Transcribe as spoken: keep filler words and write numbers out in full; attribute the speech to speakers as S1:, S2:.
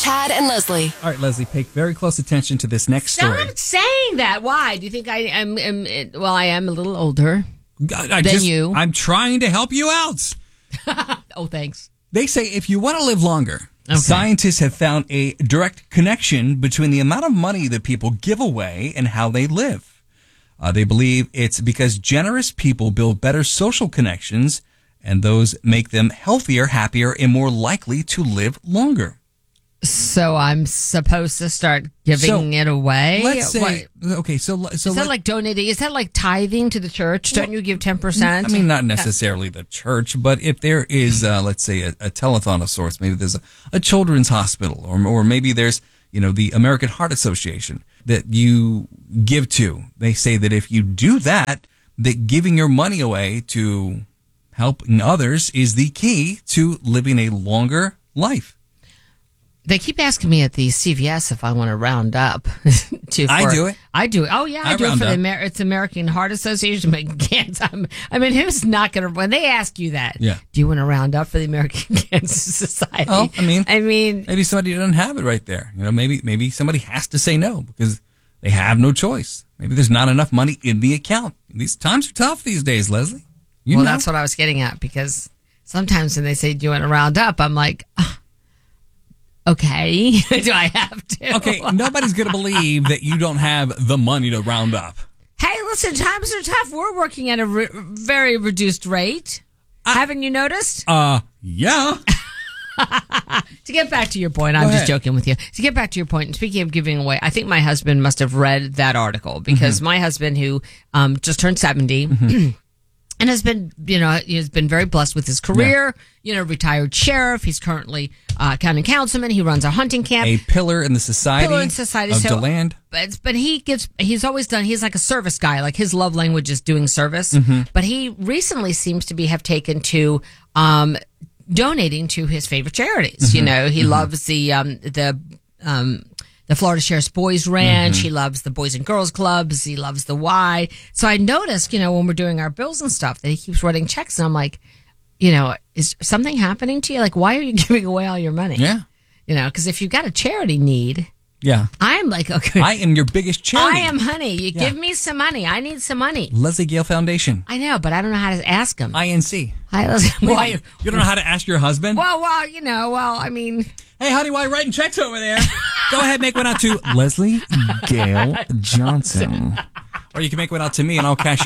S1: Chad and Leslie.
S2: All right, Leslie, pay very close attention to this next story.
S3: Stop saying that. Why? Do you think I am, am well, I am a little older
S2: I, I
S3: than
S2: just,
S3: you.
S2: I'm trying to help you out.
S3: Oh, thanks.
S2: They say if you want to live longer,
S3: Okay.
S2: scientists have found a direct connection between the amount of money that people give away and how they live. Uh, they believe it's because generous people build better social connections, and those make them healthier, happier, and more likely to live longer.
S3: So I'm supposed to start giving
S2: So,
S3: it away?
S2: Let's say,
S3: What?
S2: okay, so so
S3: Is that
S2: let-
S3: like donating? Is that like tithing to the church? Don't you give ten percent?
S2: I mean, not necessarily the church, but if there is, uh, let's say, a, a telethon of sorts, maybe there's a, a children's hospital, or or maybe there's, you know, the American Heart Association that you give to. They say that if you do that, that giving your money away to helping others is the key to living a longer life.
S3: They keep asking me at the C V S if I want to round up. to,
S2: I
S3: for-
S2: do it.
S3: I do it. Oh yeah, I,
S2: I
S3: do it
S2: round
S3: for the
S2: up.
S3: Amer- it's American Heart Association. But can't. I'm, I mean, who's not going to? When they ask you that,
S2: Yeah.
S3: do you want to round up for the American Cancer Society?
S2: Oh, I mean,
S3: I mean,
S2: maybe somebody doesn't have it right there. You know, maybe maybe somebody has to say no because they have no choice. Maybe there's not enough money in the account. These times are tough these days, Leslie. You
S3: well,
S2: know.
S3: that's what I was getting at because sometimes when they say, "Do you want to round up?" I'm like. "Ah, okay, do I have to?
S2: Okay, nobody's going to believe that you don't have the money to round up.
S3: Hey, listen, times are tough. We're working at a re- very reduced rate. Haven't you noticed?
S2: Uh, yeah.
S3: To get back to your point, I'm
S2: Go
S3: just
S2: ahead.
S3: joking with you. To get back to your point, and speaking of giving away, I think my husband must have read that article because
S2: Mm-hmm.
S3: my husband, who um, just turned seventy, and has been, you know, he has been very blessed with his career. You know, retired sheriff. He's currently uh, county councilman. He runs a hunting camp.
S2: A pillar in the society,
S3: Pillar in society.
S2: of
S3: So-
S2: DeLand.
S3: But but he gives. He's always done. He's like a service guy. Like his love language is doing service.
S2: Mm-hmm.
S3: But he recently seems to be have taken to um, donating to his favorite charities.
S2: Mm-hmm.
S3: You know, he loves the um, the um, the Florida Sheriff's Boys Ranch.
S2: Mm-hmm.
S3: He loves the Boys and Girls Clubs. He loves the Y. So I noticed, you know, when we're doing our bills and stuff, that he keeps writing checks, and I'm like, you know, is something happening to you? Like, why are you giving away all your money?
S2: Yeah.
S3: You know, because if you've got a charity need.
S2: Yeah.
S3: I'm like, okay.
S2: I am your biggest charity.
S3: I am, honey. You
S2: Yeah.
S3: give me some money. I need some money.
S2: Leslie Gale Foundation.
S3: I know, but I don't know how to ask him.
S2: I N C.
S3: I was,
S2: Why? You don't know how to ask your husband?
S3: well, well, you know, well, I mean,
S2: Hey, honey, why are you writing checks over there? Go ahead, make one out to Leslie Gale Johnson. Or you can make one out to me and I'll cash it.